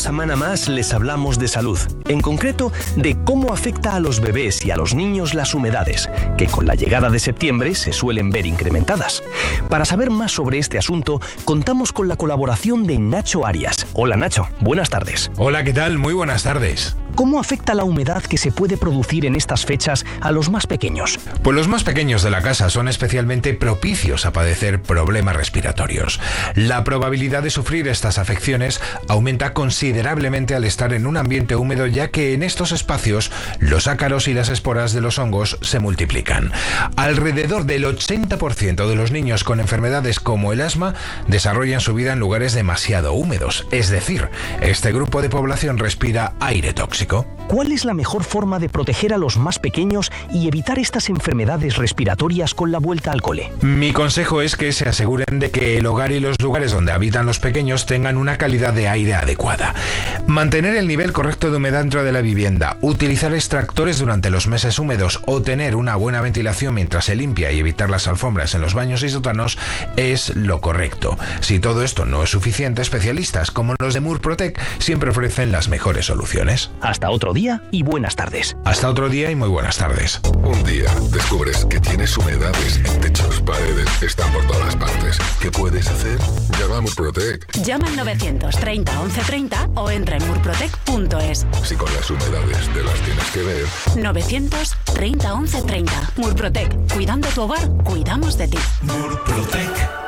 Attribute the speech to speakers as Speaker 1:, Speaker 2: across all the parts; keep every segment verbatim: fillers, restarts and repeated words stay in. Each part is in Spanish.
Speaker 1: semana más les hablamos de salud, en concreto de cómo afecta a los bebés y a los niños las humedades, que con la llegada de septiembre se suelen ver incrementadas. Para saber más sobre este asunto, contamos con la colaboración de Nacho Arias. Hola Nacho, buenas tardes.
Speaker 2: Hola, ¿qué tal? Muy buenas tardes.
Speaker 1: ¿Cómo afecta la humedad que se puede producir en estas fechas a los más pequeños?
Speaker 2: Pues los más pequeños de la casa son especialmente propicios a padecer problemas respiratorios. La probabilidad de sufrir estas afecciones aumenta considerablemente al estar en un ambiente húmedo, ya que en estos espacios los ácaros y las esporas de los hongos se multiplican. Alrededor del ochenta por ciento de los niños con enfermedades como el asma desarrollan su vida en lugares demasiado húmedos, es decir, este grupo de población respira aire tóxico.
Speaker 1: ¿Cuál es la mejor forma de proteger a los más pequeños y evitar estas enfermedades respiratorias con la vuelta al cole?
Speaker 2: Mi consejo es que se aseguren de que el hogar y los lugares donde habitan los pequeños tengan una calidad de aire adecuada. Mantener el nivel correcto de humedad dentro de la vivienda, utilizar extractores durante los meses húmedos o tener una buena ventilación mientras se limpia y evitar las alfombras en los baños y sótanos es lo correcto. Si todo esto no es suficiente, especialistas como los de Murprotec siempre ofrecen las mejores soluciones.
Speaker 1: Hasta otro día y buenas tardes.
Speaker 2: Hasta otro día y muy buenas tardes.
Speaker 3: Un día descubres que tienes humedades en techos, paredes, están por todas partes. ¿Qué puedes hacer? Llama a Murprotec.
Speaker 4: Llama al novecientos treinta once treinta o entra en murprotec punto es.
Speaker 3: Si con las humedades te las tienes que ver.
Speaker 4: novecientos treinta once treinta. Murprotec. Cuidando tu hogar, cuidamos de ti.
Speaker 5: Murprotec.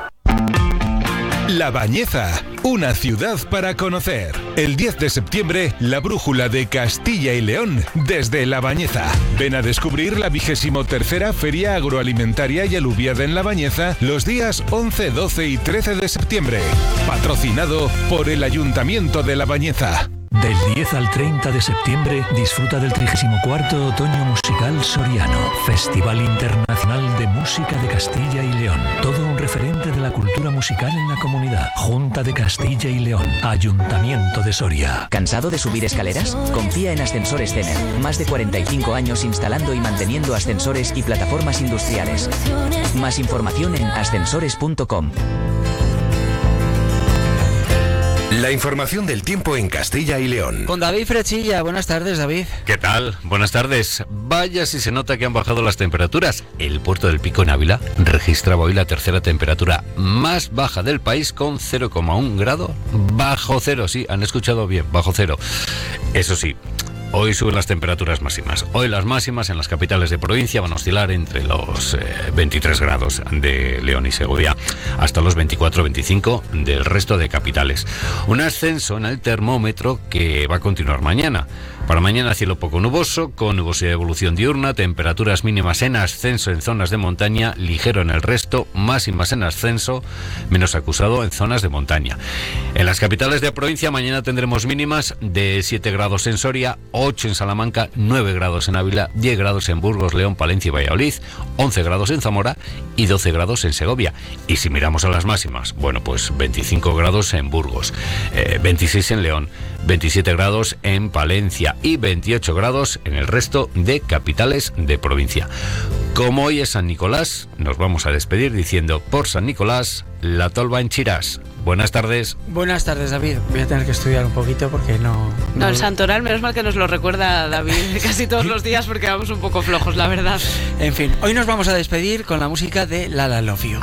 Speaker 5: La Bañeza, una ciudad para conocer. El diez de septiembre, la brújula de Castilla y León desde La Bañeza. Ven a descubrir la vigésimo tercera Feria Agroalimentaria y Aluviada en La Bañeza los días once, doce y trece de septiembre. Patrocinado por el Ayuntamiento de La Bañeza.
Speaker 6: Del diez al treinta de septiembre disfruta del trigésimo cuarto Otoño Musical Soriano, Festival Internacional de Música de Castilla y León. Todo un referente de la cultura musical en la comunidad. Junta de Castilla y León, Ayuntamiento de Soria.
Speaker 7: ¿Cansado de subir escaleras? Confía en Ascensores Zener. Más de cuarenta y cinco años instalando y manteniendo ascensores y plataformas industriales. Más información en ascensores punto com.
Speaker 8: La información del tiempo en Castilla y León.
Speaker 9: Con David Frechilla. Buenas tardes, David.
Speaker 10: ¿Qué tal? Buenas tardes. Vaya si se nota que han bajado las temperaturas. El puerto del Pico en Ávila registraba hoy la tercera temperatura más baja del país con cero coma uno grado. Bajo cero, sí, han escuchado bien, bajo cero. Eso sí, hoy suben las temperaturas máximas. Hoy las máximas en las capitales de provincia van a oscilar entre los eh, veintitrés grados de León y Segovia hasta los veinticuatro veinticinco del resto de capitales. Un ascenso en el termómetro que va a continuar mañana. Para mañana cielo poco nuboso, con nubosidad de evolución diurna, temperaturas mínimas en ascenso en zonas de montaña, ligero en el resto, máximas en ascenso, menos acusado en zonas de montaña. En las capitales de provincia mañana tendremos mínimas de siete grados en Soria, ocho en Salamanca, nueve grados en Ávila, diez grados en Burgos, León, Palencia y Valladolid, once grados en Zamora y doce grados en Segovia. Y si miramos a las máximas, bueno, pues veinticinco grados en Burgos, eh, veintiséis en León, veintisiete grados en Palencia y veintiocho grados en el resto de capitales de provincia. Como hoy es San Nicolás, nos vamos a despedir diciendo: por San Nicolás, la tolva en Chirás. Buenas tardes.
Speaker 9: Buenas tardes, David. Voy a tener que estudiar un poquito porque no...
Speaker 11: No, no el santoral, menos mal que nos lo recuerda David casi todos los días porque vamos un poco flojos, la verdad.
Speaker 9: En fin, hoy nos vamos a despedir con la música de La La Love You.